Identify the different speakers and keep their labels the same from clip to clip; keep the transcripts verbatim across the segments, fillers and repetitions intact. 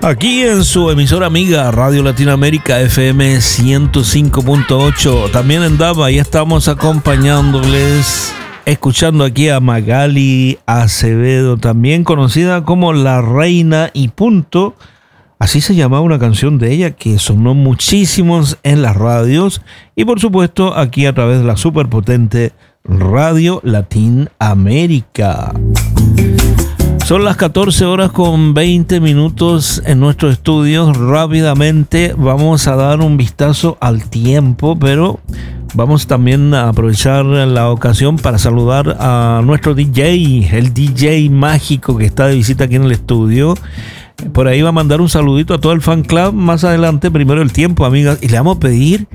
Speaker 1: Aquí en su emisora amiga Radio Latinoamérica F M ciento cinco punto ocho, también en Dava, y estamos acompañándoles, escuchando aquí a Magali Acevedo, también conocida como La Reina y Punto. Así se llamaba una canción de ella que sonó muchísimos en las radios y por supuesto aquí a través de la superpotente Radio Latinoamérica. Son las catorce horas con veinte minutos en nuestro estudio. Rápidamente vamos a dar un vistazo al tiempo, pero vamos también a aprovechar la ocasión para saludar a nuestro D J, el D J mágico que está de visita aquí en el estudio. Por ahí va a mandar un saludito a todo el fan club más adelante. Primero el tiempo, amigas, y le vamos a pedir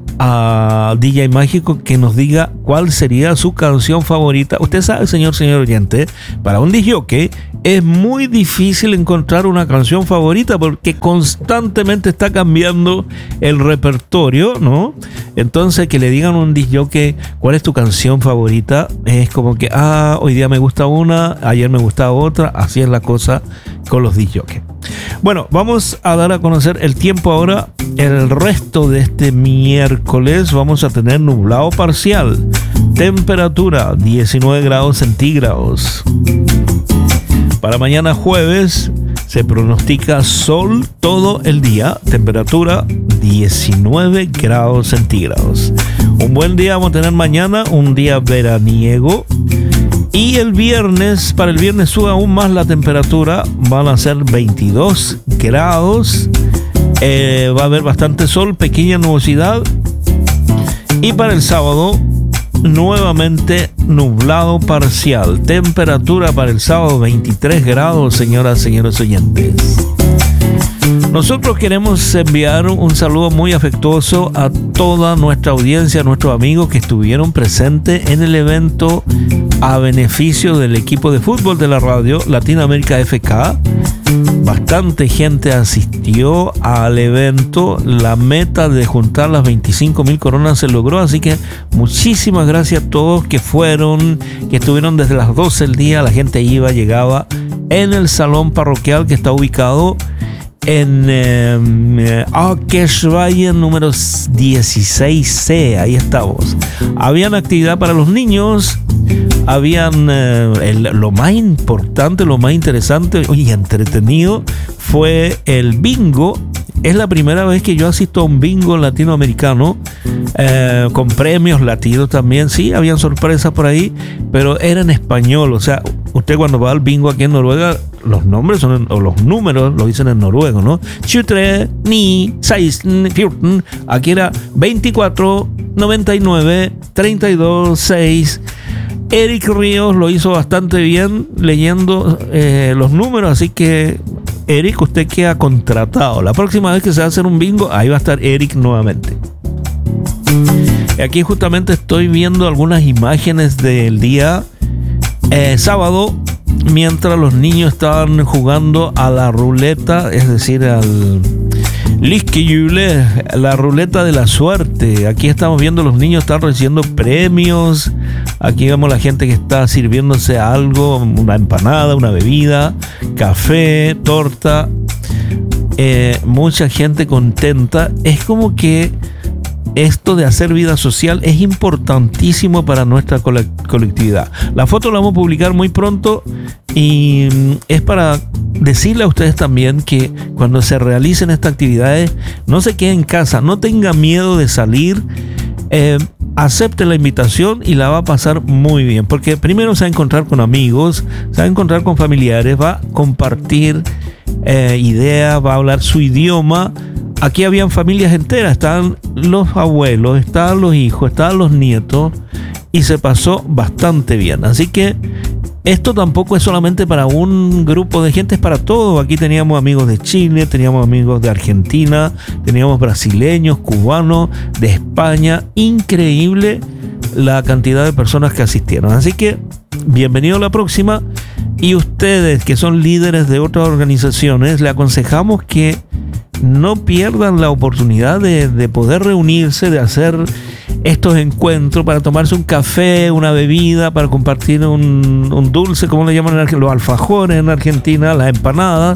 Speaker 1: a D J Mágico que nos diga cuál sería su canción favorita. Usted sabe, señor, señor oyente, para un D J es muy difícil encontrar una canción favorita porque constantemente está cambiando el repertorio, ¿no? Entonces, que le digan a un D J cuál es tu canción favorita, es como que, ah, hoy día me gusta una, ayer me gustaba otra. Así es la cosa con los D J. Bueno, vamos a dar a conocer el tiempo ahora. El resto de este miércoles vamos a tener nublado parcial, temperatura diecinueve grados centígrados. Para mañana jueves se pronostica sol todo el día, temperatura diecinueve grados centígrados. Un buen día vamos a tener mañana, un día veraniego. Y el viernes, para el viernes sube aún más la temperatura, van a ser veintidós grados. Eh, va a haber bastante sol, pequeña nubosidad. Y para el sábado, nuevamente nublado parcial. Temperatura para el sábado veintitrés grados, señoras y señores oyentes. Nosotros queremos enviar un saludo muy afectuoso a toda nuestra audiencia, a nuestros amigos que estuvieron presentes en el evento a beneficio del equipo de fútbol de la radio Latinoamérica F K. Bastante gente asistió al evento. La meta de juntar las veinticinco mil coronas se logró, así que muchísimas gracias a todos que fueron, que estuvieron desde las doce del día. La gente iba, llegaba en el salón parroquial que está ubicado en eh, Akersvalle número dieciséis C. Ahí estamos. Habían actividad para los niños. Habían eh, el, lo más importante, lo más interesante y entretenido fue el bingo. Es la primera vez que yo asisto a un bingo latinoamericano eh, con premios latinos también. Sí, habían sorpresas por ahí, pero era en español. O sea, usted cuando va al bingo aquí en Noruega, los nombres son en, o los números lo dicen en noruego, ¿no? tjuetre, ni, seis, fjorten. Aquí era veinticuatro, noventa y nueve, treinta y dos, seis. Eric Ríos lo hizo bastante bien leyendo eh, los números, así que Eric, usted queda contratado. La próxima vez que se va a hacer un bingo, ahí va a estar Eric nuevamente. Aquí justamente estoy viendo algunas imágenes del día eh, sábado, mientras los niños estaban jugando a la ruleta, es decir, al Lyskehjul, la ruleta de la suerte. Aquí estamos viendo los niños están recibiendo premios. Aquí vemos la gente que está sirviéndose algo, una empanada, una bebida, café, torta. Eh, mucha gente contenta. Es como que esto de hacer vida social es importantísimo para nuestra colectividad. La foto la vamos a publicar muy pronto y es para decirle a ustedes también que cuando se realicen estas actividades no se queden en casa, no tengan miedo de salir, eh, acepte la invitación y la va a pasar muy bien, porque primero se va a encontrar con amigos, se va a encontrar con familiares, va a compartir eh, ideas, va a hablar su idioma. Aquí habían familias enteras, estaban los abuelos, estaban los hijos, estaban los nietos y se pasó bastante bien. Así que esto tampoco es solamente para un grupo de gente, es para todos. Aquí teníamos amigos de Chile, teníamos amigos de Argentina, teníamos brasileños, cubanos, de España. Increíble la cantidad de personas que asistieron. Así que bienvenido a la próxima. Y ustedes que son líderes de otras organizaciones, le aconsejamos que no pierdan la oportunidad de, de poder reunirse, de hacer estos encuentros para tomarse un café, una bebida, para compartir un, un dulce, como le llaman en Argentina, los alfajores en Argentina, las empanadas.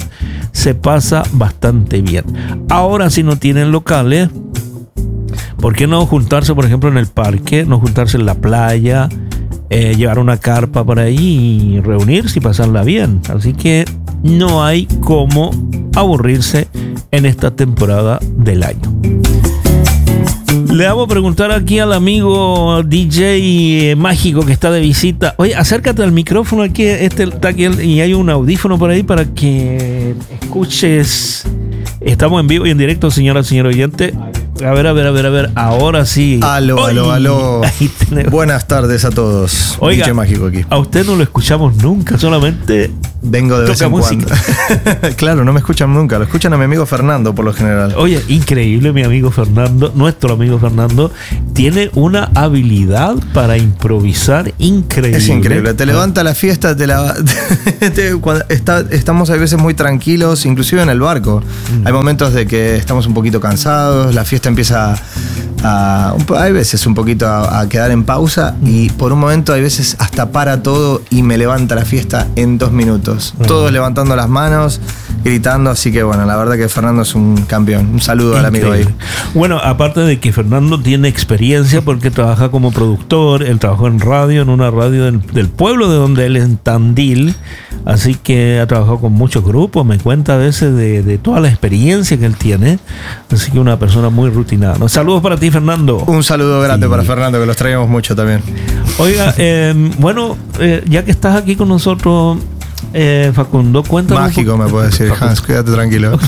Speaker 1: se pasa bastante bien. Ahora, si no tienen locales, ¿por qué no juntarse, por ejemplo, en el parque, no juntarse en la playa, eh, llevar una carpa por ahí y reunirse y pasarla bien? Así que no hay cómo aburrirse en esta temporada del año. Le vamos a preguntar aquí al amigo D J Mágico que está de visita. Oye, acércate al micrófono aquí, este está aquí y hay un audífono por ahí para que escuches. Estamos en vivo y en directo, señora, señor oyente. A ver, a ver, a ver, a ver. Ahora sí.
Speaker 2: Aló, aló, aló. Buenas tardes a todos.
Speaker 1: Oiga,
Speaker 2: D J Mágico aquí.
Speaker 1: A usted no lo escuchamos nunca, solamente
Speaker 2: vengo de vez en cuando. Claro, no me escuchan nunca. Lo escuchan a mi amigo Fernando por lo general.
Speaker 1: Oye, increíble, mi amigo Fernando, nuestro amigo Fernando, tiene una habilidad para improvisar increíble.
Speaker 2: Es increíble. Te levanta la fiesta, te la. te, cuando está, estamos a veces muy tranquilos, inclusive en el barco. Mm. Hay momentos de que estamos un poquito cansados, la fiesta empieza a, a hay veces un poquito a, a quedar en pausa y por un momento hay veces hasta para todo y me levanta la fiesta en dos minutos. Uh-huh. Todos levantando las manos, gritando, así que bueno, la verdad que Fernando es un campeón. Un saludo al amigo ahí.
Speaker 1: Bueno, aparte de que Fernando tiene experiencia porque trabaja como productor, él trabajó en radio, en una radio del, del pueblo de donde él es, en Tandil, así que ha trabajado con muchos grupos, me cuenta a veces de, de toda la experiencia que él tiene, así que una persona muy rutinada. Saludos para ti, Fernando.
Speaker 2: Un saludo grande sí. para Fernando, que los traíamos mucho también.
Speaker 1: Oiga, eh, bueno, eh, ya que estás aquí con nosotros, eh, Facundo, cuéntanos.
Speaker 2: Mágico, me puedes decir, Hans, quédate tranquilo.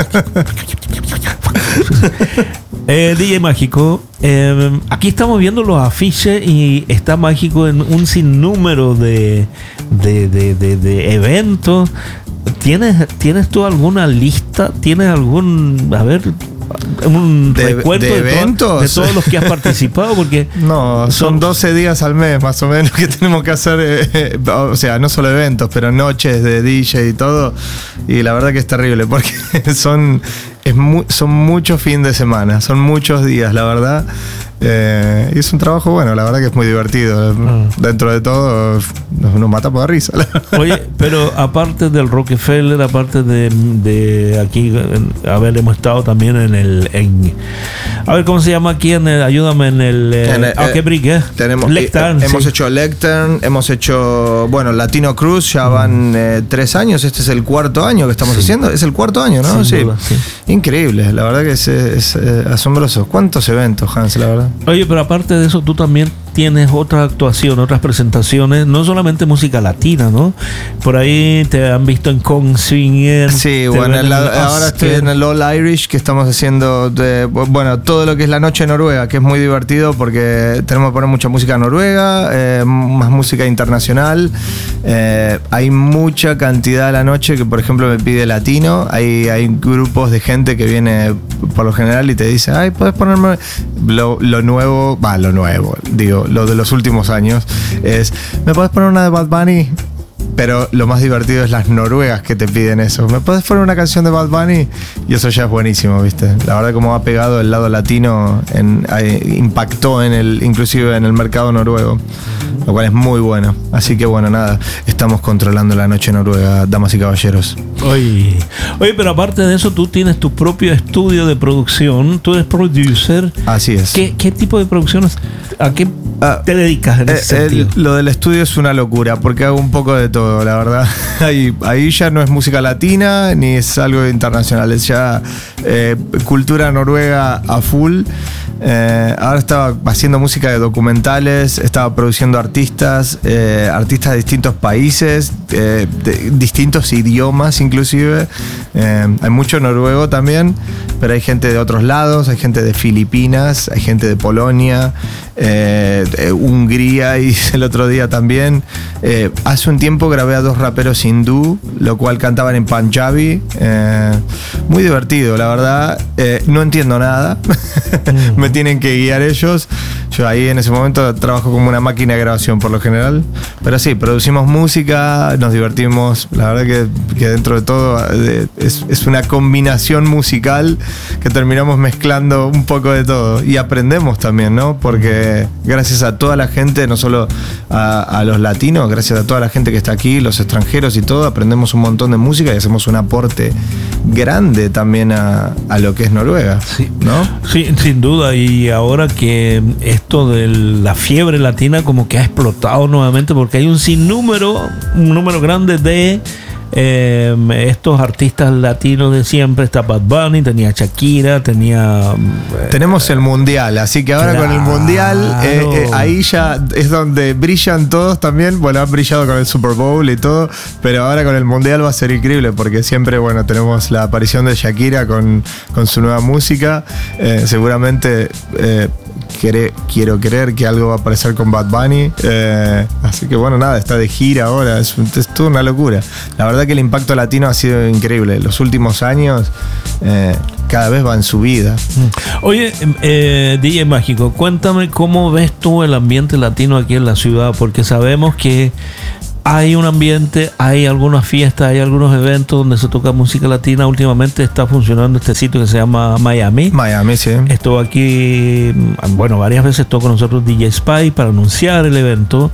Speaker 1: eh, D J Mágico, eh, aquí estamos viendo los afiches y está Mágico en un sinnúmero de, de, de, de, de eventos. ¿Tienes, ¿Tienes tú alguna lista? ¿Tienes algún, a ver, un
Speaker 2: de,
Speaker 1: recuerdo
Speaker 2: de,
Speaker 1: de,
Speaker 2: eventos?
Speaker 1: To- de todos los que has participado? Porque
Speaker 2: no, son, son doce días al mes más o menos que tenemos que hacer, eh, o sea, no solo eventos, pero noches de D J y todo. Y la verdad que es terrible porque son, es mu- son muchos fines de semana, son muchos días, la verdad. Eh, y es un trabajo bueno, la verdad que es muy divertido. Ah. Dentro de todo nos, nos matamos de risa.
Speaker 1: Oye, pero aparte del Rockefeller, aparte de, de aquí, a ver, hemos estado también en el en, a ver, ¿cómo se llama aquí? En el, ayúdame, en el, en el ah, ¿qué brique?
Speaker 2: Tenemos
Speaker 1: Lectern,
Speaker 2: eh, hemos
Speaker 1: sí.
Speaker 2: hecho Lectern, hemos hecho, bueno, Latino Cruise, ya van eh, tres años, este es el cuarto año que estamos sí. haciendo, es el cuarto año, ¿no?
Speaker 1: Sí,
Speaker 2: sí.
Speaker 1: Duda, sí.
Speaker 2: Increíble, la verdad que es, es, es asombroso. ¿Cuántos eventos, Hans, la verdad?
Speaker 1: Oye, pero aparte de eso, tú también tienes otra actuación, otras presentaciones, no solamente música latina, ¿no? Por ahí te han visto en Kongsvinger.
Speaker 2: Sí, bueno, en la, ahora estoy en el All Irish, que estamos haciendo, de, bueno, todo lo que es la noche noruega, que es muy divertido porque tenemos que poner mucha música noruega, eh, más música internacional. Eh, hay mucha cantidad a la noche que, por ejemplo, me pide latino. Hay, hay grupos de gente que viene por lo general y te dice, ay, ¿puedes ponerme lo, lo nuevo? Va, lo nuevo, digo, lo de los últimos años es, ¿me puedes poner una de Bad Bunny? Pero lo más divertido es las noruegas que te piden eso. ¿Me puedes poner una canción de Bad Bunny? Y eso ya es buenísimo, ¿viste? La verdad, como ha pegado el lado latino, en, eh, impactó en el, inclusive en el mercado noruego, lo cual es muy bueno. Así que bueno, nada, estamos controlando la noche noruega, damas y caballeros.
Speaker 1: Oye, oye, pero aparte de eso, tú tienes tu propio estudio de producción, tú eres producer.
Speaker 2: Así es.
Speaker 1: ¿Qué, qué tipo de producciones? ¿A qué ah, te dedicas en
Speaker 2: eh,
Speaker 1: ese sentido?
Speaker 2: El, lo del estudio es una locura, porque hago un poco de todo, la verdad. Ahí, ahí ya no es música latina, ni es algo internacional, es ya eh, cultura noruega a full. Eh, ahora estaba haciendo música de documentales, estaba produciendo artistas, eh, artistas de distintos países, eh, de distintos idiomas inclusive. Eh, hay mucho noruego también, pero hay gente de otros lados, hay gente de Filipinas, hay gente de Polonia, eh, de Hungría, y el otro día también. Eh, hace un tiempo grabé a dos raperos hindú, lo cual cantaban en Punjabi. Eh, muy divertido, la verdad. Eh, no entiendo nada. Me tienen que guiar ellos. Yo ahí en ese momento trabajo como una máquina de grabación por lo general. Pero sí, producimos música, nos divertimos. La verdad que, que dentro de todo eh, es, es una combinación musical que terminamos mezclando un poco de todo. Y aprendemos también, ¿no? Porque gracias a toda la gente, no solo a, a los latinos, gracias a toda la gente que está aquí aquí, los extranjeros y todo, aprendemos un montón de música y hacemos un aporte grande también a, a lo que es Noruega,
Speaker 1: sí,
Speaker 2: ¿no?
Speaker 1: Sí, sin duda. Y ahora que esto de la fiebre latina como que ha explotado nuevamente, porque hay un sinnúmero, un número grande de Eh, estos artistas latinos de siempre. Está Bad Bunny, tenía Shakira, tenía
Speaker 2: eh, tenemos el mundial, así que ahora claro, con el mundial eh, eh, ahí ya es donde brillan todos también. Bueno, han brillado con el Super Bowl y todo, pero ahora con el mundial va a ser increíble, porque siempre, bueno, tenemos la aparición de Shakira con, con su nueva música. eh, seguramente eh, quiere, quiero creer que algo va a aparecer con Bad Bunny, eh, así que bueno, nada, está de gira ahora, es, es toda una locura. La verdad que el impacto latino ha sido increíble. Los últimos años eh, cada vez va en subida.
Speaker 1: Oye, eh, D J Mágico, cuéntame cómo ves tú el ambiente latino aquí en la ciudad, porque sabemos que hay un ambiente, hay algunas fiestas, hay algunos eventos donde se toca música latina. Últimamente está funcionando este sitio que se llama Miami.
Speaker 2: Miami, sí.
Speaker 1: Estuvo aquí, bueno, varias veces estuvo con nosotros D J Spy para anunciar el evento.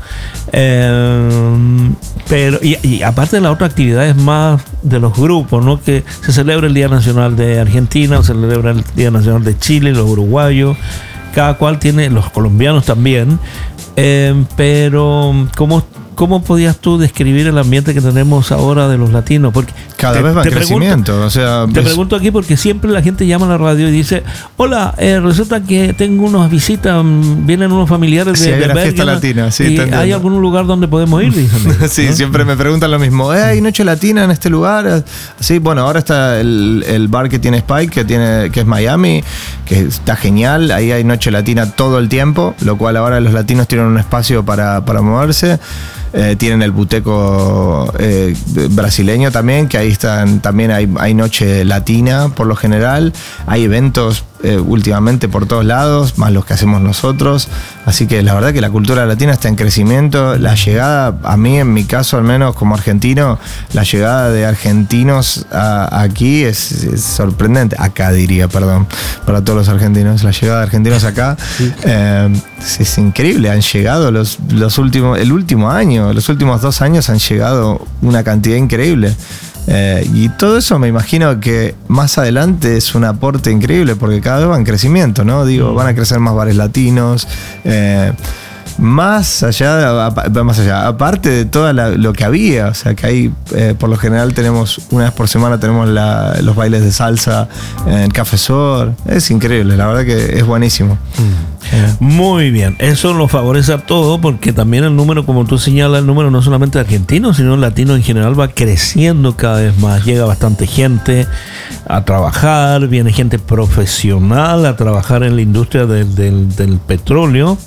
Speaker 1: Eh, pero, y, y aparte de la otra actividad es más de los grupos, ¿no? Que se celebra el Día Nacional de Argentina, se celebra el Día Nacional de Chile, los uruguayos. Cada cual tiene, los colombianos también. Eh, pero, ¿cómo ¿Cómo podías tú describir el ambiente que tenemos ahora de los latinos? Porque
Speaker 2: cada
Speaker 1: te,
Speaker 2: vez va en crecimiento.
Speaker 1: Pregunto,
Speaker 2: o sea,
Speaker 1: te
Speaker 2: es...
Speaker 1: pregunto aquí porque siempre la gente llama a la radio y dice: hola, eh, resulta que tengo unas visitas, vienen unos familiares
Speaker 2: sí,
Speaker 1: de,
Speaker 2: hay
Speaker 1: de
Speaker 2: una
Speaker 1: Bergen,
Speaker 2: fiesta latina. Sí,
Speaker 1: y ¿hay algún lugar donde podemos ir? Dicen,
Speaker 2: sí,
Speaker 1: ¿no?
Speaker 2: Siempre me preguntan lo mismo. ¿Eh, ¿Hay noche latina en este lugar? Sí, bueno, ahora está el, el bar que tiene Spike, que, tiene, que es Miami, que está genial. Ahí hay noche latina todo el tiempo, lo cual ahora los latinos tienen un espacio para, para moverse. Eh, tienen el buteco eh, brasileño también, que ahí están, también hay, hay noche latina por lo general. Hay eventos eh, últimamente por todos lados, más los que hacemos nosotros. Así que la verdad que la cultura latina está en crecimiento. La llegada, a mí en mi caso al menos como argentino, la llegada de argentinos a, aquí es, es sorprendente. Acá diría, perdón, para todos los argentinos. La llegada de argentinos acá sí. eh, es, es increíble. Han llegado los, los últimos, el último año, los últimos dos años han llegado una cantidad increíble. Eh, y todo eso me imagino que más adelante es un aporte increíble, porque cada vez va en crecimiento, ¿no? Digo, van a crecer más bares latinos, eh, más allá, más allá, aparte de todo lo que había, o sea que ahí eh, por lo general tenemos, una vez por semana tenemos la, los bailes de salsa en Cafesor. Es increíble, la verdad que es buenísimo.
Speaker 1: Mm. Muy bien, eso lo favorece a todo, porque también el número, como tú señalas, el número no solamente de argentinos, sino latino en general va creciendo cada vez más. Llega bastante gente a trabajar, viene gente profesional a trabajar en la industria del, del, del petróleo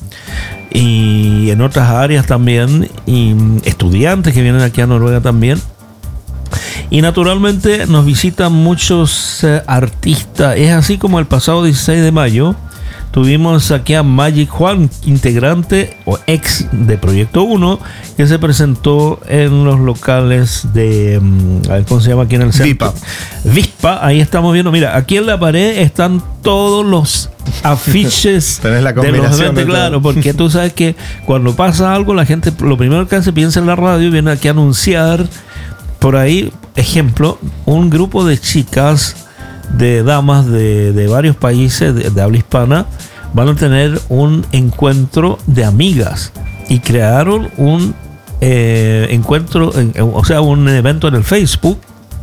Speaker 1: y en otras áreas también, y estudiantes que vienen aquí a Noruega también. Y naturalmente nos visitan muchos eh, artistas. Es así como el pasado dieciséis de mayo tuvimos aquí a Magic Juan, integrante o ex de Proyecto uno, que se presentó en los locales de, a ver cómo se llama aquí en el centro.
Speaker 2: Vispa.
Speaker 1: Vispa, ahí estamos viendo. Mira, aquí en la pared están todos los afiches
Speaker 2: de los
Speaker 1: eventos,
Speaker 2: de
Speaker 1: claro, porque tú sabes que cuando pasa algo, la gente lo primero que hace piensa en la radio y viene aquí a anunciar. Por ahí, ejemplo, un grupo de chicas, de damas de, de varios países de, de habla hispana, van a tener un encuentro de amigas y crearon un eh, encuentro, en, o sea, un evento en el Facebook,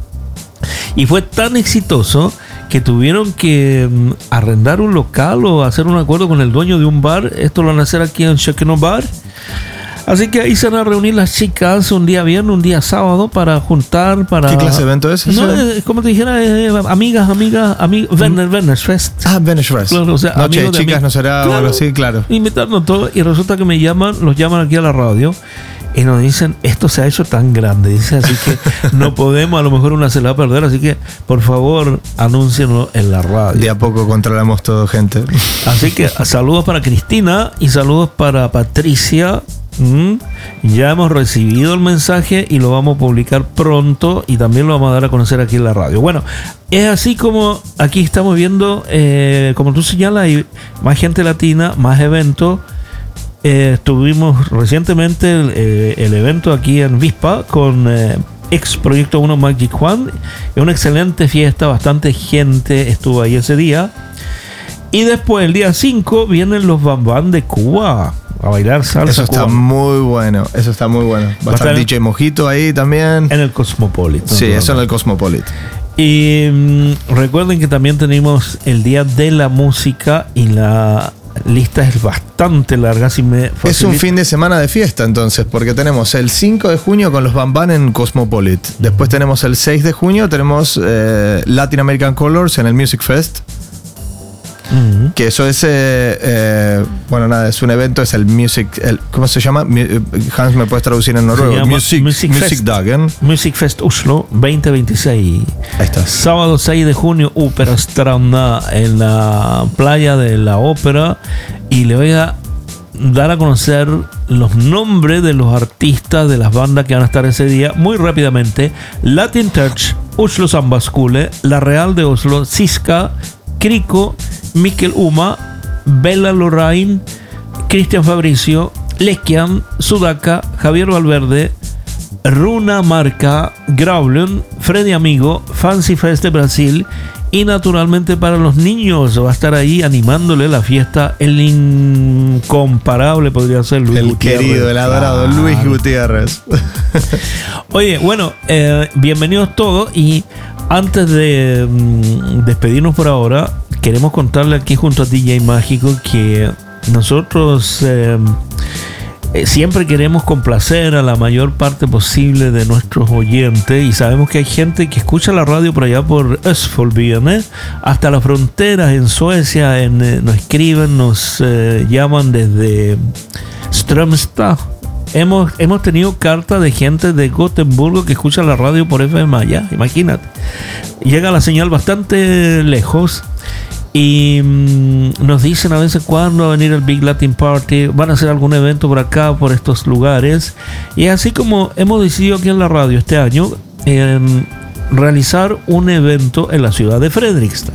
Speaker 1: y fue tan exitoso que tuvieron que um, arrendar un local o hacer un acuerdo con el dueño de un bar. Esto lo van a hacer aquí en Shekino Bar. Así que ahí se van a reunir las chicas un día viernes, un día sábado, para juntar, para...
Speaker 2: ¿Qué clase de evento es ese?
Speaker 1: No, es como te dijera, eh, amigas, amigas, amigos, Werner, Werner Fest.
Speaker 2: Ah, Werner Fest.
Speaker 1: Claro, o sea,
Speaker 2: Noche de
Speaker 1: de
Speaker 2: chicas, no será,
Speaker 1: claro,
Speaker 2: o algo así, claro.
Speaker 1: Invitarnos todos, y resulta que me llaman, los llaman aquí a la radio, y nos dicen, esto se ha hecho tan grande, dice, así que no podemos, a lo mejor una se la va a perder, así que por favor anúncienlo en la radio.
Speaker 2: De a poco controlamos todo, gente.
Speaker 1: Así que saludos para Cristina y saludos para Patricia. Mm, ya hemos recibido el mensaje y lo vamos a publicar pronto, y también lo vamos a dar a conocer aquí en la radio. Bueno, es así como aquí estamos viendo, eh, como tú señalas, hay más gente latina, más eventos. eh, estuvimos recientemente el, eh, el evento aquí en Vispa con eh, ex Proyecto uno Magic Juan. Es una excelente fiesta, bastante gente estuvo ahí ese día. Y después, el día cinco, vienen los Bam Bam de Cuba a bailar salsa.
Speaker 2: Eso está
Speaker 1: cubana.
Speaker 2: muy bueno, eso está muy bueno. Va a estar D J Mojito ahí también.
Speaker 1: En el Cosmopolitan.
Speaker 2: Sí, eso en el Cosmopolitan.
Speaker 1: Y mmm, recuerden que también tenemos el Día de la Música y la lista es bastante larga. Si me facilita.
Speaker 2: Es un fin de semana de fiesta entonces, porque tenemos el cinco de junio con los Bam Bam en Cosmopolit. Después tenemos el seis de junio, tenemos eh, Latin American Colors en el Music Fest. Uh-huh. Que eso es, eh, eh, bueno, nada, es un evento, es el Music, el, ¿cómo se llama? Hans, ¿me puedes traducir en noruego?
Speaker 1: Music, Music, Music Dagen. Music Fest Oslo veinte veintiséis.
Speaker 2: Ahí está.
Speaker 1: Sábado seis de junio, Ópera Stranda en la playa de la ópera. Y le voy a dar a conocer los nombres de los artistas de las bandas que van a estar ese día muy rápidamente. Latin Touch, Oslo Samba Skole, La Real de Oslo, Siska, Kriko, Mikkel Uma, Bella Lorraine, Cristian Fabricio, Leskian, Sudaka, Javier Valverde, Runa Marca, Graulen, Freddy Amigo, Fancy Fest de Brasil y naturalmente para los niños va a estar ahí animándole la fiesta el incomparable, podría ser Luis
Speaker 2: el
Speaker 1: Gutiérrez.
Speaker 2: El querido, el adorado ah. Luis Gutiérrez.
Speaker 1: Oye, bueno, eh, bienvenidos todos y antes de mm, despedirnos por ahora, queremos contarle aquí junto a D J Mágico que nosotros eh, eh, siempre queremos complacer a la mayor parte posible de nuestros oyentes y sabemos que hay gente que escucha la radio por allá por Östfolbyen, ¿eh? Hasta las fronteras en Suecia, en, eh, nos escriben, nos eh, llaman desde Strömstad. Hemos, hemos tenido cartas de gente de Gotemburgo que escucha la radio por F M allá, imagínate. Llega la señal bastante lejos y mmm, nos dicen a veces cuándo va a venir el Big Latin Party, van a hacer algún evento por acá, por estos lugares. Y así como hemos decidido aquí en la radio este año eh, realizar un evento en la ciudad de Fredrikstad.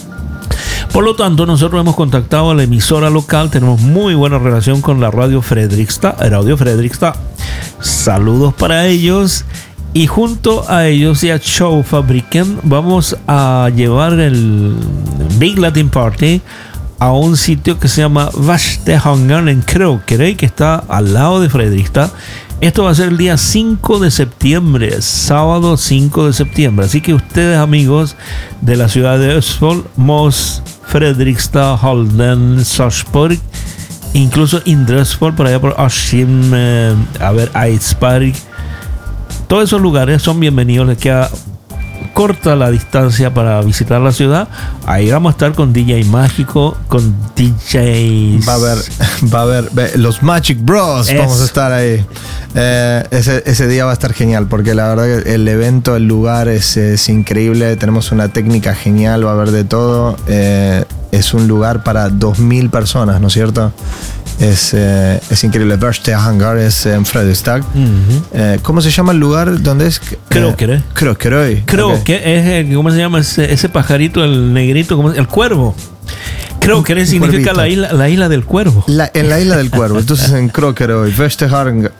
Speaker 1: Por lo tanto, nosotros hemos contactado a la emisora local, tenemos muy buena relación con la radio Fredrikstad, Radio Fredrikstad. Saludos para ellos. Y junto a ellos y a Showfabriken vamos a llevar el Big Latin Party a un sitio que se llama Vastehangen en Krokerøy, que está al lado de Fredrikstad. Esto va a ser el día cinco de septiembre, sábado cinco de septiembre. Así que ustedes, amigos de la ciudad de Østfold, Moss, Fredrikstad, Halden, Sarpsborg, incluso Indresfold, por allá por Askim, eh, a ver, Eidsberg, todos esos lugares son bienvenidos. Les queda corta la distancia para visitar la ciudad. Ahí vamos a estar con D J Mágico, con D Js.
Speaker 2: Va a haber, va a haber los Magic Bros. Eso. Vamos a estar ahí. Eh, ese, ese día va a estar genial porque la verdad que el evento, el lugar es, es increíble. Tenemos una técnica genial, va a haber de todo. Eh, es un lugar para dos mil personas, ¿no es cierto? Es, eh, es increíble. Vastehangen es en Fredrikstad. Uh-huh. eh, ¿Cómo se llama el lugar? ¿Dónde es?
Speaker 1: Krokerøy.
Speaker 2: Krokerøy.
Speaker 1: Creo que es, ¿cómo se llama ese, ese pajarito, el negrito? ¿Cómo, el cuervo. Krokerøy significa la isla, la isla del cuervo.
Speaker 2: La, en la isla del cuervo. Entonces en Krokerøy, Vastehangen,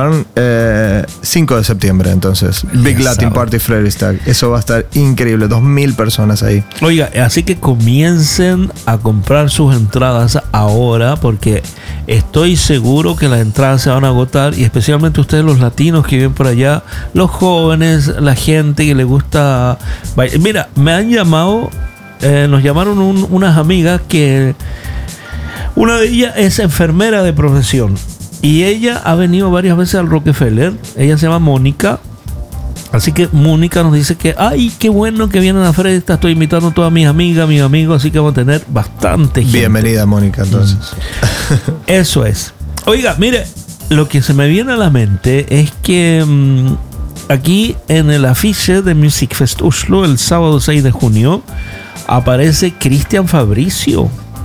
Speaker 2: eh, cinco de septiembre. Entonces, Big yes, Latin Party Fredrikstad. Eso va a estar increíble. dos mil personas ahí.
Speaker 1: Oiga, así que comiencen a comprar sus entradas ahora porque estoy seguro que las entradas se van a agotar y especialmente ustedes los latinos que viven por allá, los jóvenes, la gente que le gusta. Mira, me han llamado. Eh, nos llamaron un, unas amigas que una de ellas es enfermera de profesión y ella ha venido varias veces al Rockefeller. Ella se llama Mónica, así que Mónica nos dice que ay, qué bueno que vienen a Fredrikstad, estoy invitando a todas mis amigas, mis amigos, así que vamos a tener bastante gente.
Speaker 2: Bienvenida, Mónica, entonces.
Speaker 1: Eso es. Oiga, mire, lo que se me viene a la mente es que mmm, aquí en el afiche de Music Fest Oslo el sábado seis de junio aparece Cristian Fabricio.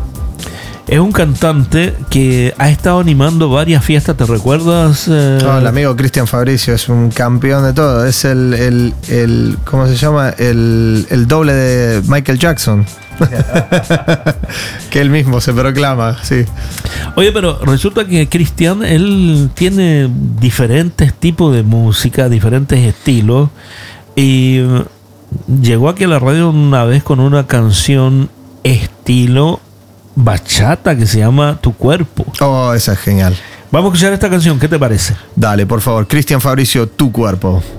Speaker 1: Es un cantante que ha estado animando varias fiestas, ¿te recuerdas? Eh...
Speaker 2: Oh, el amigo Cristian Fabricio es un campeón de todo. Es el, el, el ¿cómo se llama? El, el doble de Michael Jackson. Que él mismo se proclama, sí.
Speaker 1: Oye, pero resulta que Cristian, él tiene diferentes tipos de música, diferentes estilos, y llegó aquí a la radio una vez con una canción estilo bachata que se llama Tu Cuerpo.
Speaker 2: Oh, esa es genial.
Speaker 1: Vamos a escuchar esta canción, ¿qué te parece?
Speaker 2: Dale, por favor, Cristian Fabricio, Tu Cuerpo.